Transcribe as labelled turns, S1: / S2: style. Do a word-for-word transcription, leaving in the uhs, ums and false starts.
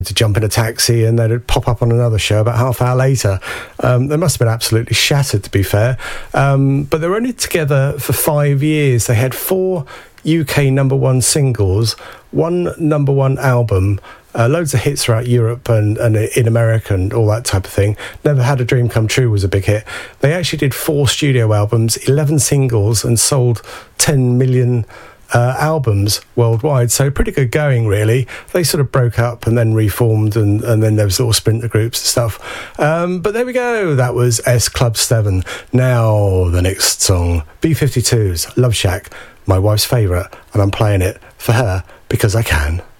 S1: to jump in a taxi and they'd pop up on another show about half hour later. Um, they must have been absolutely shattered, to be fair. Um, but they were only together for five years. They had four U K number one singles, one number one album, uh, loads of hits throughout Europe and, and in America and all that type of thing. Never Had a Dream Come True was a big hit. They actually did four studio albums, eleven singles, and sold ten million Uh, albums worldwide, so pretty good going, really. They sort of broke up and then reformed, and, and then there was little splinter groups and stuff. Um, but there we go, that was S Club seven. Now, the next song, B fifty-two's Love Shack, my wife's favourite, and I'm playing it for her because I can.